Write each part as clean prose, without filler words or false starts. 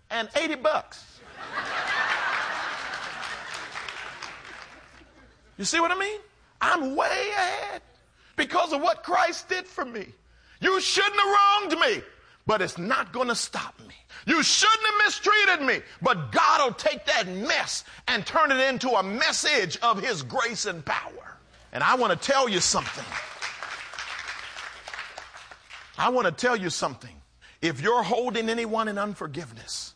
and $80. You see what I mean? I'm way ahead because of what Christ did for me. You shouldn't have wronged me, but it's not going to stop me. You shouldn't have mistreated me, but God will take that mess and turn it into a message of his grace and power. And I want to tell you something. If you're holding anyone in unforgiveness,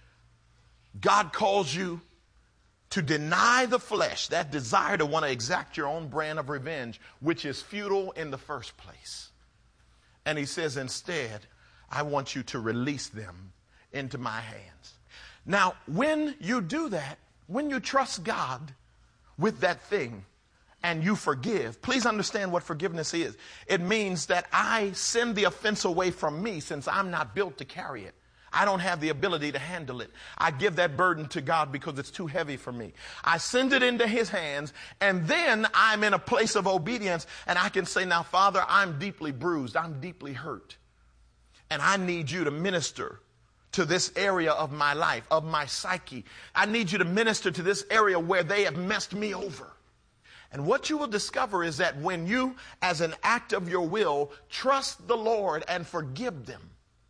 God calls you to deny the flesh, that desire to want to exact your own brand of revenge, which is futile in the first place. And he says, instead, I want you to release them into my hands. Now, when you do that, when you trust God with that thing and you forgive, please understand what forgiveness is. It means that I send the offense away from me since I'm not built to carry it. I don't have the ability to handle it. I give that burden to God because it's too heavy for me. I send it into his hands, and then I'm in a place of obedience, and I can say, now, Father, I'm deeply bruised. I'm deeply hurt. And I need you to minister to this area of my life, of my psyche. I need you to minister to this area where they have messed me over. And what you will discover is that when you, as an act of your will, trust the Lord and forgive them,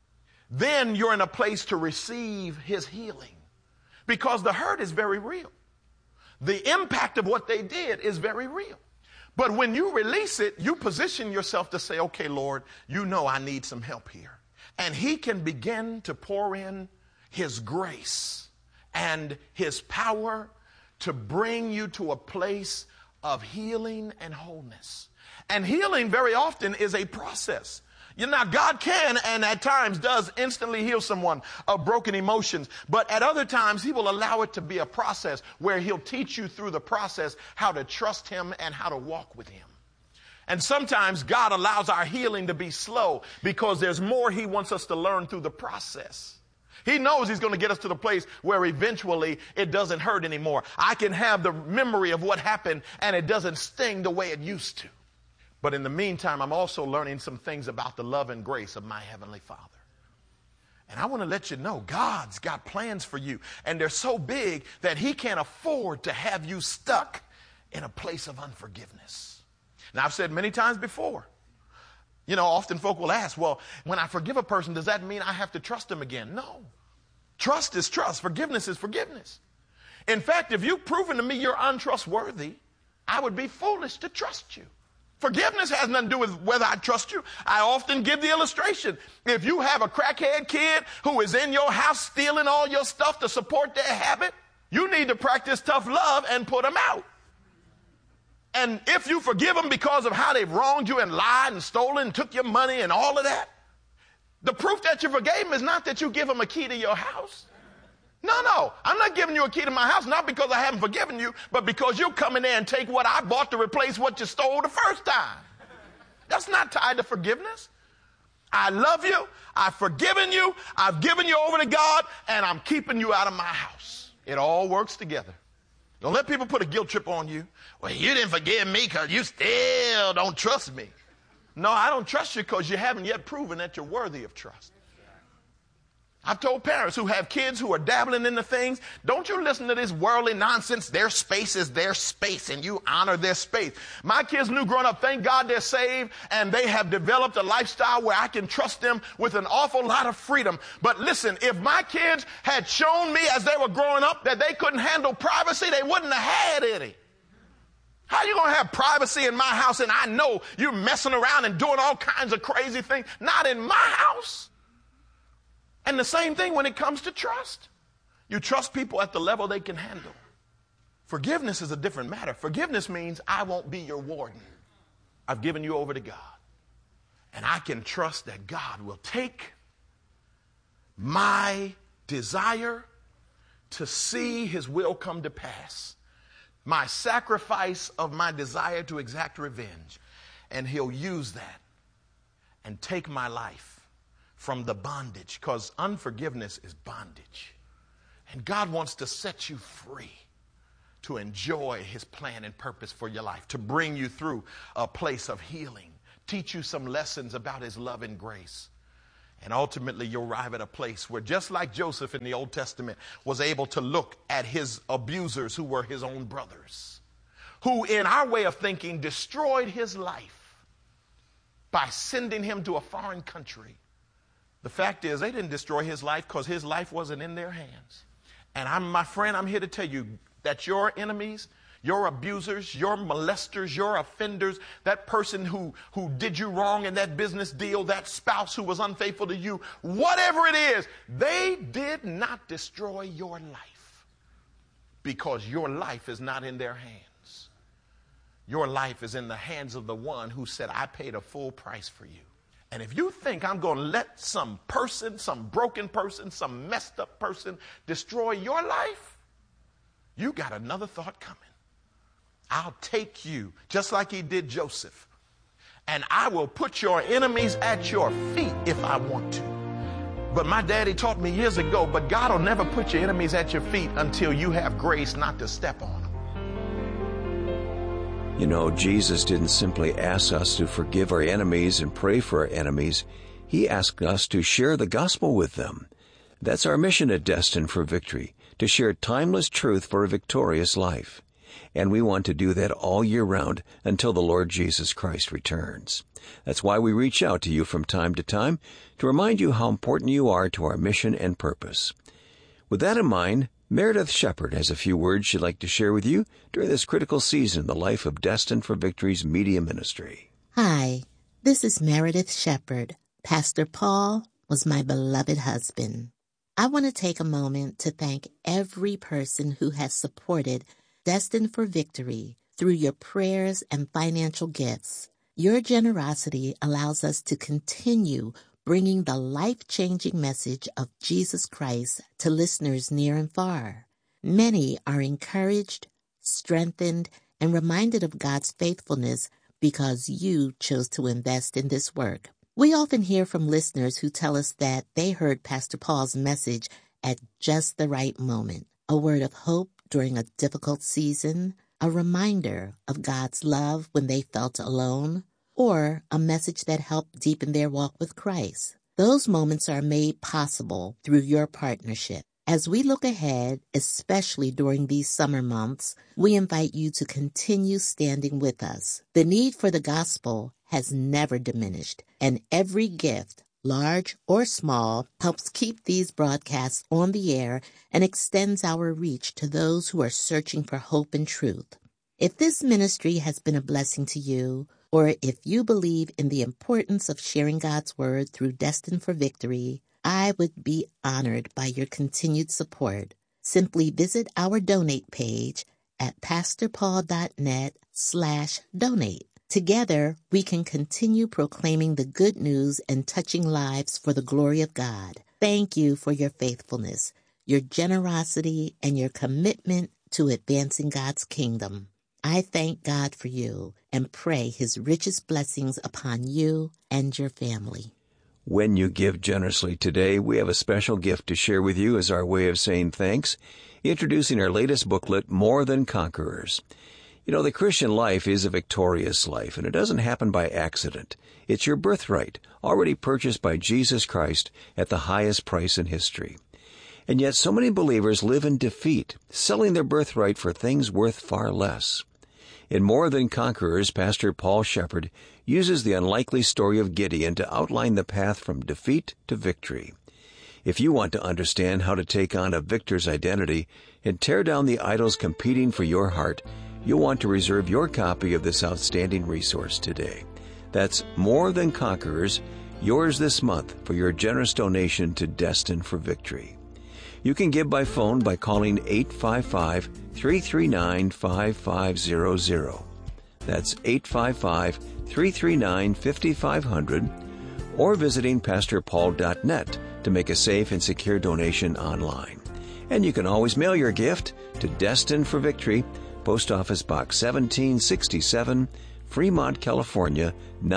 then you're in a place to receive his healing, because the hurt is very real. The impact of what they did is very real. But when you release it, you position yourself to say, okay, Lord, you know I need some help here. And he can begin to pour in his grace and his power to bring you to a place of healing and wholeness. And healing very often is a process. Now, God can and at times does instantly heal someone of broken emotions, but at other times he will allow it to be a process where he'll teach you through the process how to trust him and how to walk with him. And sometimes God allows our healing to be slow because there's more he wants us to learn through the process. He knows he's going to get us to the place where eventually it doesn't hurt anymore. I can have the memory of what happened and it doesn't sting the way it used to. But in the meantime, I'm also learning some things about the love and grace of my Heavenly Father. And I want to let you know, God's got plans for you. And they're so big that he can't afford to have you stuck in a place of unforgiveness. Now, I've said many times before, often folk will ask, well, when I forgive a person, does that mean I have to trust them again? No. Trust is trust. Forgiveness is forgiveness. In fact, if you've proven to me you're untrustworthy, I would be foolish to trust you. Forgiveness has nothing to do with whether I trust you. I often give the illustration. If you have a crackhead kid who is in your house stealing all your stuff to support their habit, you need to practice tough love and put them out. And if you forgive them because of how they've wronged you and lied and stolen and took your money and all of that, the proof that you forgave them is not that you give them a key to your house. No, I'm not giving you a key to my house, not because I haven't forgiven you, but because you'll come in there and take what I bought to replace what you stole the first time. That's not tied to forgiveness. I love you, I've forgiven you, I've given you over to God, and I'm keeping you out of my house. It all works together. Don't let people put a guilt trip on you. Well, you didn't forgive me because you still don't trust me. No, I don't trust you because you haven't yet proven that you're worthy of trust. I've told parents who have kids who are dabbling into things, don't you listen to this worldly nonsense. Their space is their space, and you honor their space. My kids knew growing up, thank God they're saved, and they have developed a lifestyle where I can trust them with an awful lot of freedom. But listen, if my kids had shown me as they were growing up that they couldn't handle privacy, they wouldn't have had any. How are you going to have privacy in my house and I know you're messing around and doing all kinds of crazy things? Not in my house. And the same thing when it comes to trust. You trust people at the level they can handle. Forgiveness is a different matter. Forgiveness means I won't be your warden. I've given you over to God. And I can trust that God will take my desire to see his will come to pass, my sacrifice of my desire to exact revenge, and he'll use that and take my life from the bondage, because unforgiveness is bondage. And God wants to set you free to enjoy his plan and purpose for your life, to bring you through a place of healing, teach you some lessons about his love and grace. And ultimately, you'll arrive at a place where, just like Joseph in the Old Testament was able to look at his abusers who were his own brothers, who in our way of thinking destroyed his life by sending him to a foreign country. The fact is, they didn't destroy his life because his life wasn't in their hands. And my friend, I'm here to tell you that your enemies, your abusers, your molesters, your offenders, that person who did you wrong in that business deal, that spouse who was unfaithful to you, whatever it is, they did not destroy your life because your life is not in their hands. Your life is in the hands of the one who said, I paid a full price for you. And if you think I'm going to let some person, some broken person, some messed up person destroy your life, you got another thought coming. I'll take you, just like he did Joseph, and I will put your enemies at your feet if I want to. But my daddy taught me years ago, but God will never put your enemies at your feet until you have grace not to step on them. You know, Jesus didn't simply ask us to forgive our enemies and pray for our enemies. He asked us to share the gospel with them. That's our mission at Destined for Victory, to share timeless truth for a victorious life. And we want to do that all year round until the Lord Jesus Christ returns. That's why we reach out to you from time to time to remind you how important you are to our mission and purpose. With that in mind, Meredith Shepard has a few words she'd like to share with you during this critical season in the life of Destined for Victory's media ministry. Hi, this is Meredith Shepard. Pastor Paul was my beloved husband. I want to take a moment to thank every person who has supported Destined for Victory through your prayers and financial gifts. Your generosity allows us to continue bringing the life-changing message of Jesus Christ to listeners near and far. Many are encouraged, strengthened, and reminded of God's faithfulness because you chose to invest in this work. We often hear from listeners who tell us that they heard Pastor Paul's message at just the right moment, a word of hope during a difficult season, a reminder of God's love when they felt alone, or a message that helped deepen their walk with Christ. Those moments are made possible through your partnership. As we look ahead, especially during these summer months, we invite you to continue standing with us. The need for the gospel has never diminished, and every gift, large or small, helps keep these broadcasts on the air and extends our reach to those who are searching for hope and truth. If this ministry has been a blessing to you, or if you believe in the importance of sharing God's Word through Destined for Victory, I would be honored by your continued support. Simply visit our donate page at pastorpaul.net/donate. Together, we can continue proclaiming the good news and touching lives for the glory of God. Thank you for your faithfulness, your generosity, and your commitment to advancing God's kingdom. I thank God for you and pray His richest blessings upon you and your family. When you give generously today, we have a special gift to share with you as our way of saying thanks, introducing our latest booklet, More Than Conquerors. You know, the Christian life is a victorious life, and it doesn't happen by accident. It's your birthright, already purchased by Jesus Christ at the highest price in history. And yet so many believers live in defeat, selling their birthright for things worth far less. In More Than Conquerors, Pastor Paul Shepard uses the unlikely story of Gideon to outline the path from defeat to victory. If you want to understand how to take on a victor's identity and tear down the idols competing for your heart, you'll want to reserve your copy of this outstanding resource today. That's More Than Conquerors, yours this month for your generous donation to Destined for Victory. You can give by phone by calling 855-339-5500. That's 855-339-5500, or visiting pastorpaul.net to make a safe and secure donation online. And you can always mail your gift to Destined for Victory, Post Office Box 1767, Fremont, California,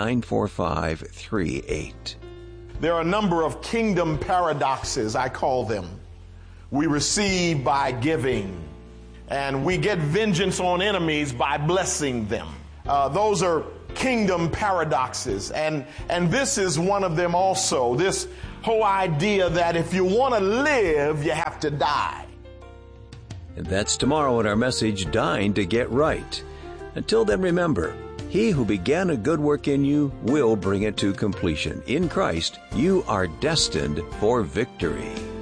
94538. There are a number of kingdom paradoxes, I call them. We receive by giving, and we get vengeance on enemies by blessing them. Those are kingdom paradoxes. And this is one of them also. This whole idea that if you want to live, you have to die. And that's tomorrow in our message, Dying to Get Right. Until then, remember, he who began a good work in you will bring it to completion. In Christ, you are destined for victory.